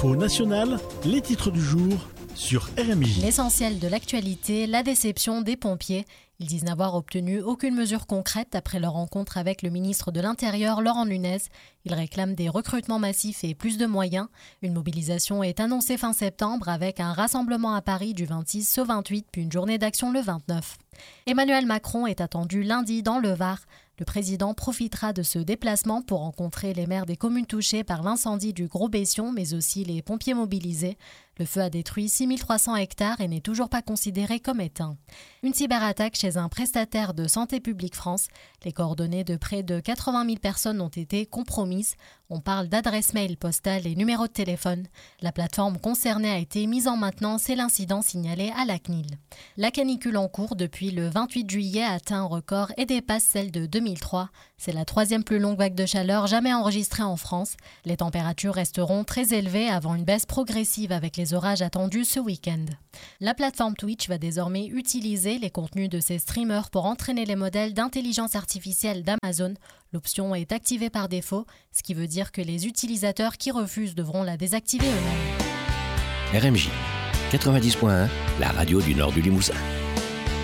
L'info nationale, les titres du jour sur RMJ. L'essentiel de l'actualité, la déception des pompiers. Ils disent n'avoir obtenu aucune mesure concrète après leur rencontre avec le ministre de l'Intérieur, Laurent Nunez. Ils réclament des recrutements massifs et plus de moyens. Une mobilisation est annoncée fin septembre avec un rassemblement à Paris du 26 au 28, puis une journée d'action le 29. Emmanuel Macron est attendu lundi dans le Var. Le président profitera de ce déplacement pour rencontrer les maires des communes touchées par l'incendie du Gros-Bession, mais aussi les pompiers mobilisés. Le feu a détruit 6300 hectares et n'est toujours pas considéré comme éteint. Une cyberattaque chez un prestataire de Santé publique France. Les coordonnées de près de 80 000 personnes ont été compromises. On parle d'adresses mail, postales et numéros de téléphone. La plateforme concernée a été mise en maintenance et l'incident signalé à la CNIL. La canicule en cours depuis le 28 juillet a atteint un record et dépasse celle de 2003. C'est la troisième plus longue vague de chaleur jamais enregistrée en France. Les températures resteront très élevées avant une baisse progressive avec les orages attendus ce week-end. La plateforme Twitch va désormais utiliser les contenus de ses streamers pour entraîner les modèles d'intelligence artificielle d'Amazon. L'option est activée par défaut, ce qui veut dire que les utilisateurs qui refusent devront la désactiver eux-mêmes. RMJ 90.1, la radio du nord du Limousin.